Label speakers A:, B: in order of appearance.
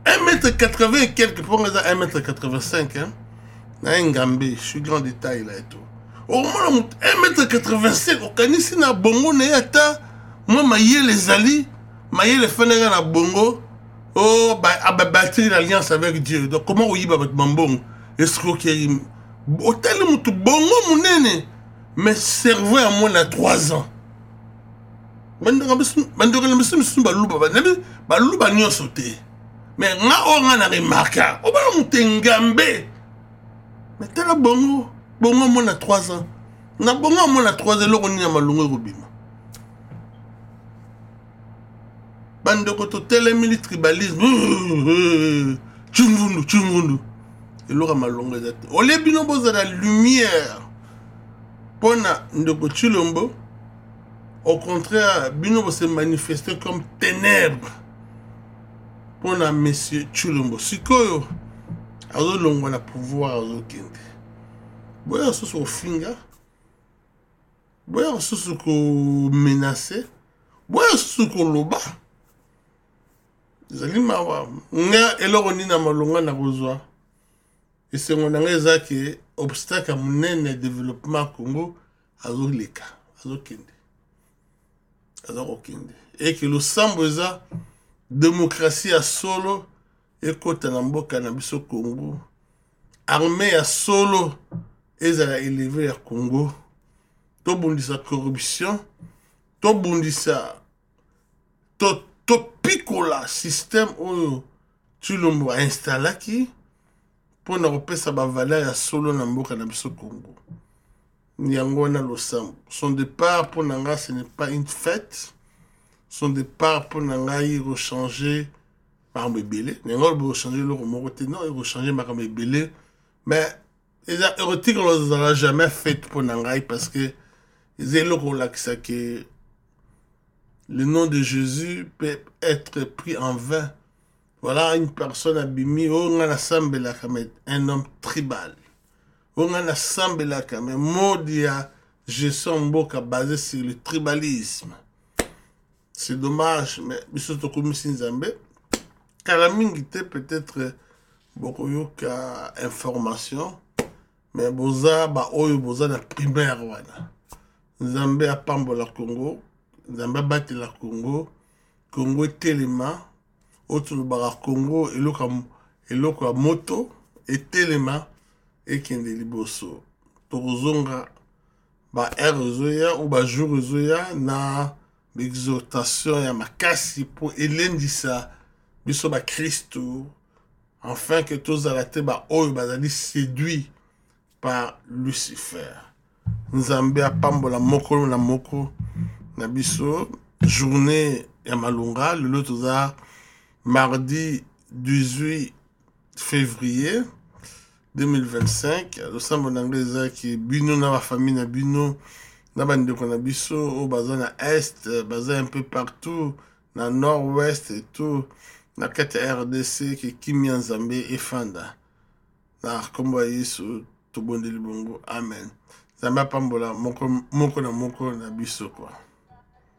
A: 1m80 et quelques, pour 1m85, hein. Je suis grand détail là et tout. Au moins, 1m85, au canisi na bongo ne yata, moi maïe les ali, maïe les fenêtres na bongo, oh, bah, bâtir l'alliance avec Dieu. Donc, comment on y va avec Mambong? Est-ce qu'il y a hôtel moutou bongo mounene, mais cerveau à moi na 3 ans. Mandora monsieur baluba nyo sauté. Mais nga on a remarqué, on va monter ngambé. Mais t'es là bongo moi na 3 ans. Na bongo moi na 3 ans, là on y a malungo robima. Bande koto télémili tribalisme. Chungundu. Et là malungo zate. Ole bino boza la lumière. Pona ndoko chulombo. Au contraire, bino se manifester comme ténèbres. Pona monsieur Chulombo. Sikoyo. Azo longo na pouvoir azo kende. Boya soso au finga. Boya soso ko menacer. Boya soso ko loba. Zali mawa. Nga eloko ni na malonga na kozwa. Et c'est mon angeza qui obstacle à mon développement Congo azo leka. Azo kende. Et que le samboza démocratie à solo et côté namboka na biso Congo armée à solo et ça a élevé à Congo to bundisa corruption to bundisa to picola système où tu l'ombo installé qui pour ne repasser sa valeur à solo namboka na biso Congo. Nyangona Losam. Son départ pour Nanga, ce n'est pas une fête. Son départ pour Nanga, il va changer par Mébélé. Nanga, il va changer le Romoroté. Non, il va changer par Mébélé. Mais, les érotiques, on ne l'a jamais fait pour Nanga parce que, ils ont que le nom de Jésus peut être pris en vain. Voilà une personne abîmée, on a un homme tribal. On a assemblé là quand même. Modia, gestion mboka basé sur le tribalisme. C'est dommage, mais bisoto comme Sinzambe. Kalamingi peut-être beaucoup yoka information, mais boza ba oyo boza na primaire wana. Nzambe a pambo la Congo, Nzambe bati la Congo, Congo telema, autour bara Congo eloko moto et telema. Et kende liboso tozonga ba erozoya ou ba jourzoya na l'exhortation ya makasi pour elendisa biso ba Christo afin que tous alate ba oyo bazali séduit par Lucifer. Nzambe apambola moko na moko na biso journée ya malunga le toza mardi 18 février 2025, le sambo n'anglais qui bino na ma famille na bino na bande ko na biso au bazin na est, bazin un peu partout na nord-ouest et tout na kati RDC qui Kimi Nzambe et Fanda na kombo Yesu to bondeli bongo amen. Zamba pambola moko na biso quoi.